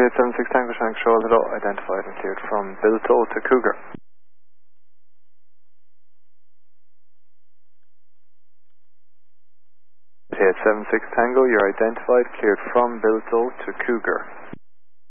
2876 Tango Shank Shoal, hello, identified and cleared from Bilto to Cougar. 2876 Tango, you're identified, cleared from Bilto to Cougar.